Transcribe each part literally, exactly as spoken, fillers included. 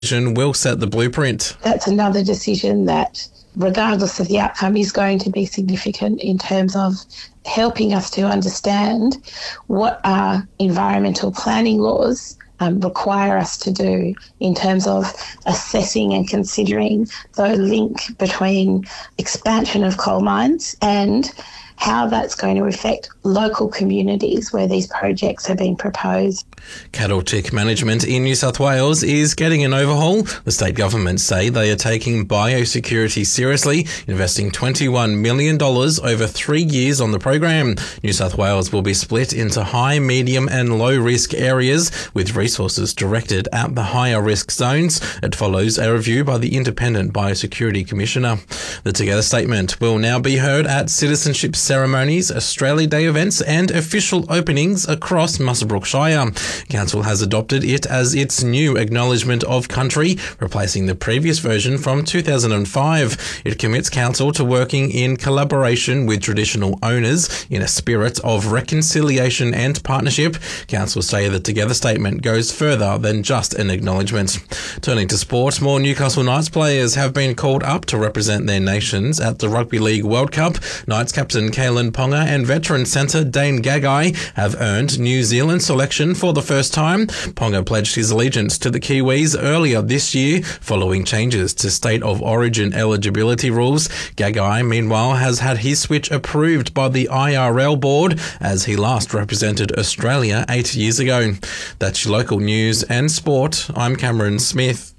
will set the blueprint. That's another decision that, regardless of the outcome, is going to be significant in terms of helping us to understand what our environmental planning laws um, require us to do in terms of assessing and considering the link between expansion of coal mines and how that's going to affect local communities where these projects are being proposed. Cattle tick management in New South Wales is getting an overhaul. The state government say they are taking biosecurity seriously, investing twenty-one million dollars over three years on the program. New South Wales will be split into high, medium and low risk areas with resources directed at the higher risk zones. It follows a review by the Independent Biosecurity Commissioner. The Together statement will now be heard at citizenship ceremonies, Australia Day events and official openings across Muswellbrook Shire. Council has adopted it as its new acknowledgement of country, replacing the previous version from two thousand five. It commits Council to working in collaboration with traditional owners in a spirit of reconciliation and partnership. Council say the Together statement goes further than just an acknowledgement. Turning to sport, more Newcastle Knights players have been called up to represent their nations at the Rugby League World Cup. Knights captain Kalen Ponga and veteran centre Dane Gagai have earned New Zealand selection for the first time. Ponga pledged his allegiance to the Kiwis earlier this year following changes to state of origin eligibility rules. Gagai, meanwhile, has had his switch approved by the I R L board as he last represented Australia eight years ago. That's your local news and sport. I'm Cameron Smith.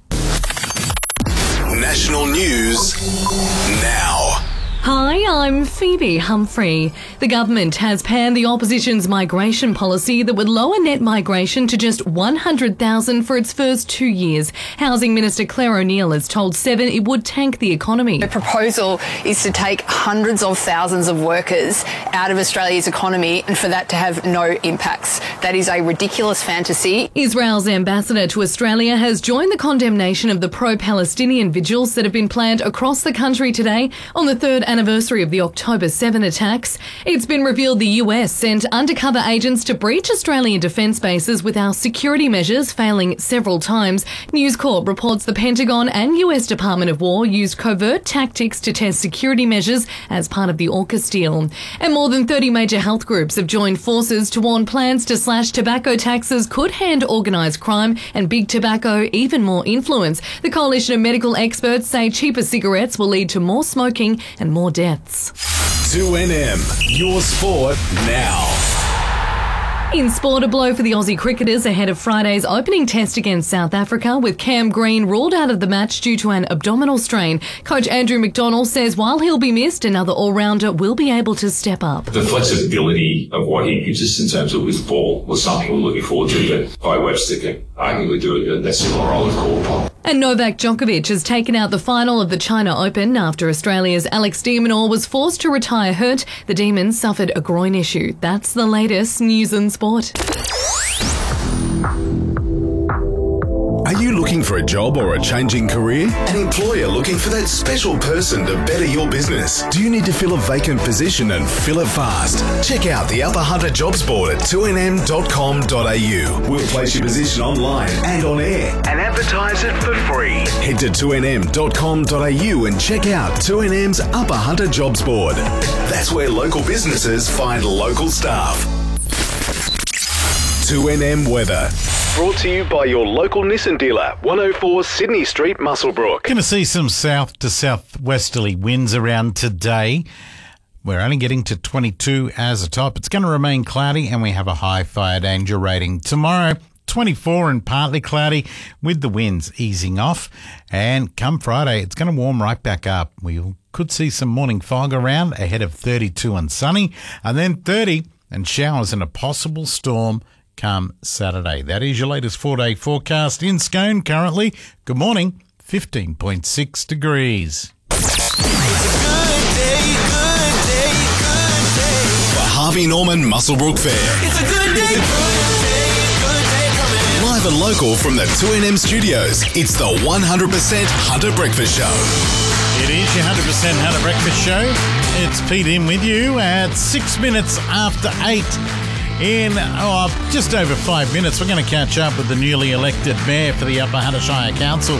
National news now. Hi, I'm Phoebe Humphrey. The government has panned the opposition's migration policy that would lower net migration to just one hundred thousand for its first two years. Housing Minister Claire O'Neill has told Seven it would tank the economy. The proposal is to take hundreds of thousands of workers out of Australia's economy and for that to have no impacts. That is a ridiculous fantasy. Israel's ambassador to Australia has joined the condemnation of the pro-Palestinian vigils that have been planned across the country today on the third anniversary of the October seventh attacks. It's been revealed the U S sent undercover agents to breach Australian defence bases with our security measures failing several times. News Corp reports the Pentagon and U S Department of War used covert tactics to test security measures as part of the AUKUS deal. And more than thirty major health groups have joined forces to warn plans to slash tobacco taxes could hand organised crime and big tobacco even more influence. The coalition of medical experts say cheaper cigarettes will lead to more smoking and more deaths. two N M, your sport now. In sport, a blow for the Aussie cricketers ahead of Friday's opening test against South Africa, with Cam Green ruled out of the match due to an abdominal strain. Coach Andrew McDonald says while he'll be missed, another all-rounder will be able to step up. The flexibility of what he gives us in terms of with ball was something we're looking forward to, but by Webster can arguably do a similar role in call upon. And Novak Djokovic has taken out the final of the China Open after Australia's Alex de Minaur was forced to retire hurt. The Demon suffered a groin issue. That's the latest news and sport. Are you looking for a job or a changing career? An employer looking for that special person to better your business? Do you need to fill a vacant position and fill it fast? Check out the Upper Hunter Jobs Board at two n m dot com dot a u. We'll place your position online and on air and advertise it for free. Head to two n m dot com dot a u and check out two N M's Upper Hunter Jobs Board. That's where local businesses find local staff. two N M weather. Brought to you by your local Nissan dealer, one oh four Sydney Street, Muswellbrook. Going to see some south to southwesterly winds around today. We're only getting to twenty-two as a top. It's going to remain cloudy and we have a high fire danger rating. Tomorrow, twenty-four and partly cloudy with the winds easing off. And come Friday, it's going to warm right back up. We could see some morning fog around ahead of thirty-two and sunny. And then thirty and showers and a possible storm come Saturday. That is your latest four-day forecast in Scone currently. Good morning, fifteen point six degrees. It's a good day, good day, good day. The Harvey Norman Muswellbrook Fair. It's a good day, good day, good day coming. Live and local from the two N M studios, it's the one hundred percent Hunter Breakfast Show. It is your one hundred percent Hunter Breakfast Show. It's Pete in with you at six minutes after eight. In oh, just over five minutes, we're going to catch up with the newly elected mayor for the Upper Hatter Shire Council,